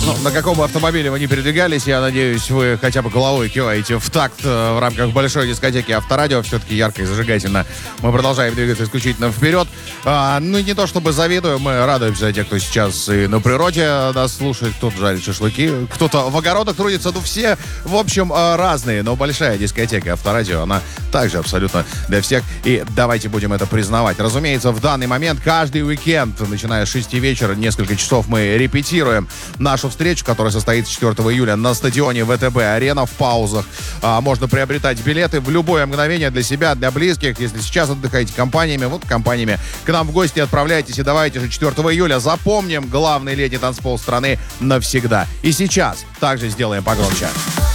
Ну, на каком бы автомобиле вы ни передвигались, я надеюсь, вы хотя бы головой киваете в такт в рамках большой дискотеки Авторадио. Все-таки ярко и зажигательно. Мы продолжаем двигаться исключительно вперед. Ну, не то чтобы завидуем, мы радуемся за тех, кто сейчас и на природе нас слушает, кто-то жарит шашлыки, кто-то в огородах трудится. Ну, все, в общем, разные. Но большая дискотека Авторадио, она также абсолютно для всех. И давайте будем это признавать. Разумеется, в данный момент каждый уикенд, начиная с 6 вечера, несколько часов мы репетируем нашу встречу, которая состоится 4 июля на стадионе ВТБ-арена в паузах. Можно приобретать билеты в любое мгновение для себя, для близких. Если сейчас отдыхаете компаниями, вот компаниями к нам в гости отправляйтесь. И давайте же 4 июля запомним главный летний танцпол страны навсегда. И сейчас также сделаем погромче.